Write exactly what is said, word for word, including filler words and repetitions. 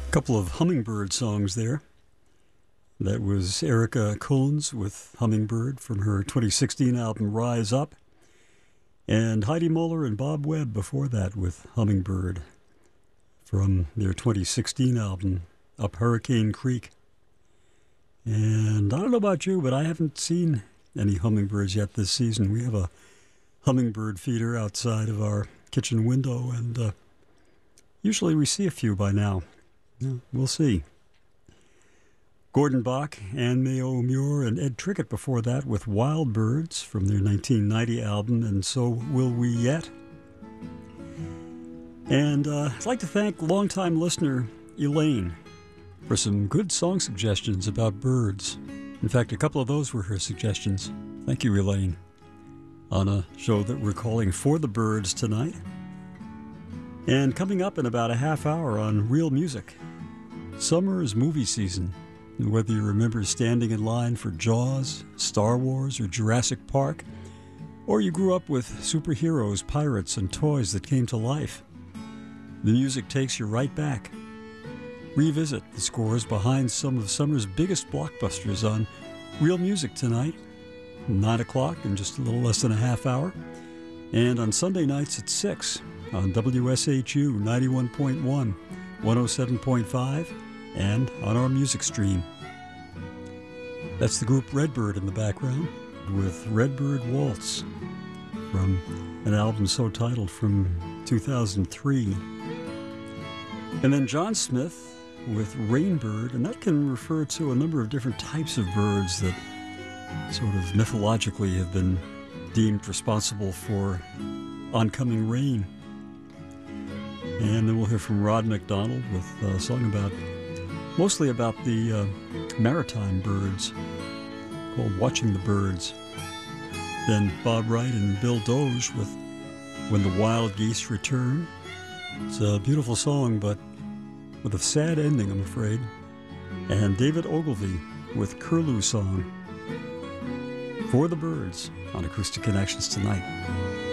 Couple of Hummingbird songs there. That was Erica Coons with Hummingbird from her twenty sixteen album Rise Up, and Heidi Muller and Bob Webb before that with Hummingbird from their twenty sixteen album Up Hurricane Creek. And I don't know about you, but I haven't seen any hummingbirds yet this season. We have a hummingbird feeder outside of our kitchen window, and uh, usually we see a few by now. Yeah, we'll see. Gordon Bach, Anne Mayo Muir, and Ed Trickett before that with Wild Birds from their nineteen ninety album, And So Will We Yet. And uh, I'd like to thank longtime listener Elaine for some good song suggestions about birds. In fact, a couple of those were her suggestions. Thank you, Elaine. On a show that we're calling For the Birds tonight. And coming up in about a half hour on Real Music, summer is movie season. And whether you remember standing in line for Jaws, Star Wars, or Jurassic Park, or you grew up with superheroes, pirates, and toys that came to life, the music takes you right back. Revisit the scores behind some of summer's biggest blockbusters on Real Music tonight, nine o'clock in just a little less than a half hour, and on Sunday nights at six on W S H U ninety-one point one, one oh seven point five, and on our music stream. That's the group Redbird in the background with Redbird Waltz from an album so titled from two thousand three. And then John Smith with Rainbird, and that can refer to a number of different types of birds that sort of mythologically have been deemed responsible for oncoming rain. And then we'll hear from Rod McDonald with a song about, mostly about the uh, maritime birds, called Watching the Birds. Then Bob Wright and Bill Doge with When the Wild Geese Return. It's a beautiful song, but with a sad ending, I'm afraid. And David Ogilvy with Curlew Song. For the Birds on Acoustic Connections tonight.